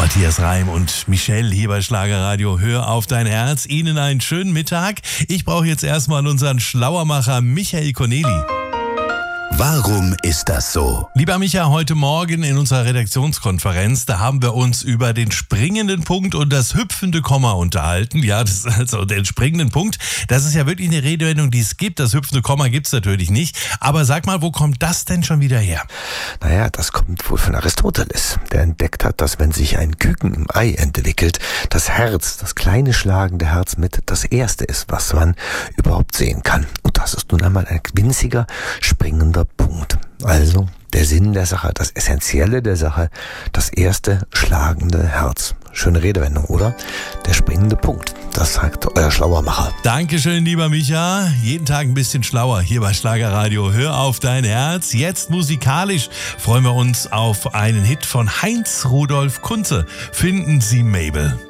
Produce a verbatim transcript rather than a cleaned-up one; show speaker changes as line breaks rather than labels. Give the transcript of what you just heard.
Matthias Reim und Michelle hier bei Schlagerradio. Hör auf dein Herz. Ihnen einen schönen Mittag. Ich brauche jetzt erstmal unseren Schlauermacher Michael Corneli.
Warum ist das so?
Lieber Micha, heute Morgen in unserer Redaktionskonferenz, da haben wir uns über den springenden Punkt und das hüpfende Komma unterhalten. Ja, das ist also den springenden Punkt. Das ist ja wirklich eine Redewendung, die es gibt. Das hüpfende Komma gibt es natürlich nicht. Aber sag mal, wo kommt das denn schon wieder her?
Naja, das kommt wohl von Aristoteles. Der entdeckt hat, dass wenn sich ein Küken im Ei entwickelt, das Herz, das kleine schlagende Herz mit das erste ist, was man überhaupt sehen kann. Und das ist nun einmal ein winziger, springender Punkt. Also der Sinn der Sache, das Essentielle der Sache, das erste schlagende Herz. Schöne Redewendung, oder? Der springende Punkt. Das sagt euer Schlauermacher.
Dankeschön, lieber Micha. Jeden Tag ein bisschen schlauer hier bei Schlagerradio. Hör auf dein Herz. Jetzt musikalisch freuen wir uns auf einen Hit von Heinz Rudolf Kunze. Finden Sie Mabel.